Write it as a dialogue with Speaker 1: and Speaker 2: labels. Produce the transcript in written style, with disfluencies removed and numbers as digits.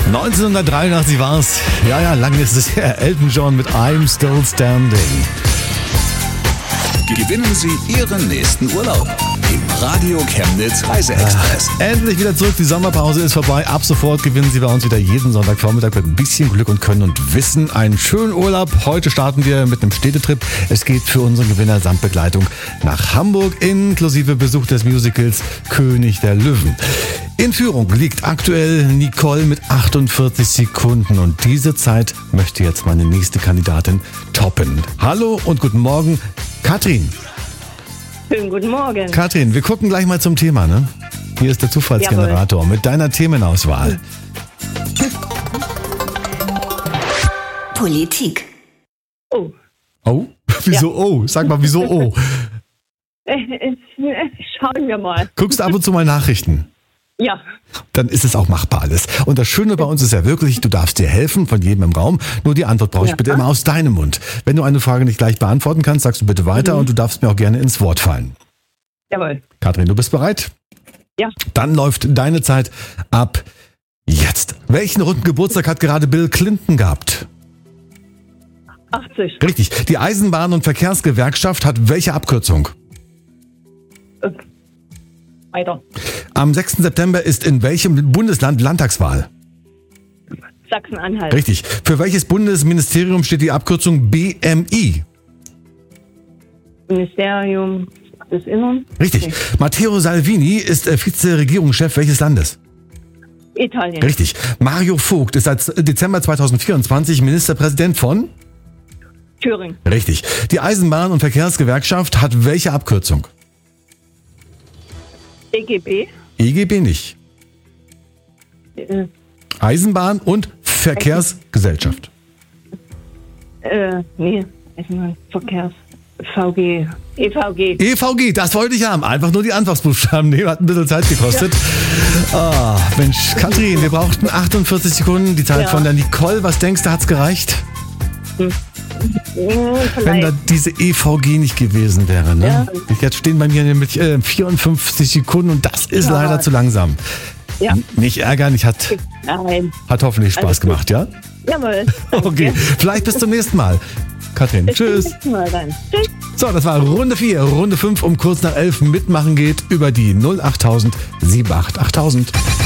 Speaker 1: 1983 war's. Ja, lange ist es her. Elton John mit I'm Still Standing.
Speaker 2: Gewinnen Sie Ihren nächsten Urlaub im Radio Chemnitz Reiseexpress.
Speaker 1: Endlich wieder zurück, die Sommerpause ist vorbei. Ab sofort gewinnen Sie bei uns wieder jeden Sonntagvormittag mit ein bisschen Glück und Können und Wissen einen schönen Urlaub. Heute starten wir mit einem Städtetrip. Es geht für unseren Gewinner samt Begleitung nach Hamburg inklusive Besuch des Musicals König der Löwen. In Führung liegt aktuell Nicole mit 48 Sekunden und diese Zeit möchte jetzt meine nächste Kandidatin toppen. Hallo und guten Morgen, Katrin.
Speaker 3: Schönen guten Morgen.
Speaker 1: Katrin, wir gucken gleich mal zum Thema, ne? Hier ist der Zufallsgenerator mit deiner Themenauswahl.
Speaker 4: Politik.
Speaker 3: Oh.
Speaker 1: Oh? Wieso oh? Sag mal, wieso oh?
Speaker 3: Schauen wir mal.
Speaker 1: Guckst du ab und zu mal Nachrichten?
Speaker 3: Ja.
Speaker 1: Dann ist es auch machbar alles. Und das Schöne bei uns ist ja wirklich, du darfst dir helfen von jedem im Raum. Nur die Antwort brauche ich bitte immer aus deinem Mund. Wenn du eine Frage nicht gleich beantworten kannst, sagst du bitte weiter und du darfst mir auch gerne ins Wort fallen.
Speaker 3: Jawohl.
Speaker 1: Katrin, du bist bereit?
Speaker 3: Ja.
Speaker 1: Dann läuft deine Zeit ab jetzt. Welchen runden Geburtstag hat gerade Bill Clinton gehabt?
Speaker 3: 80.
Speaker 1: Richtig. Die Eisenbahn- und Verkehrsgewerkschaft hat welche Abkürzung?
Speaker 3: Weiter.
Speaker 1: Am 6. September ist in welchem Bundesland Landtagswahl?
Speaker 3: Sachsen-Anhalt.
Speaker 1: Richtig. Für welches Bundesministerium steht die Abkürzung BMI?
Speaker 3: Ministerium des Innern.
Speaker 1: Richtig.
Speaker 3: Okay.
Speaker 1: Matteo Salvini ist Vize-Regierungschef welches Landes?
Speaker 3: Italien.
Speaker 1: Richtig. Mario Vogt ist seit Dezember 2024 Ministerpräsident von?
Speaker 3: Thüringen.
Speaker 1: Richtig. Die Eisenbahn- und Verkehrsgewerkschaft hat welche Abkürzung?
Speaker 3: EGB.
Speaker 1: EGB nicht. Eisenbahn- und Verkehrsgesellschaft.
Speaker 3: Nee. Verkehrs. VG. EVG.
Speaker 1: EVG, das wollte ich haben. Einfach nur die Anfangsbuchstaben nehmen, hat ein bisschen Zeit gekostet. Ah, Mensch, Katrin, wir brauchten 48 Sekunden. Die Zeit von der Nicole. Was denkst du, hat's gereicht? Wenn da diese EVG nicht gewesen wäre, ne?
Speaker 3: Ja.
Speaker 1: Jetzt stehen bei mir nämlich 54 Sekunden und das ist leider zu langsam.
Speaker 3: Ja.
Speaker 1: Nicht ärgern,
Speaker 3: Nein.
Speaker 1: hat hoffentlich Spaß gemacht, ja?
Speaker 3: Jawohl.
Speaker 1: Okay, vielleicht bis zum nächsten Mal. Katrin, tschüss.
Speaker 3: Bis zum nächsten Mal dann. Tschüss.
Speaker 1: So, das war Runde 4. Runde 5 um kurz nach 11 mitmachen geht über die 08000 78 8000.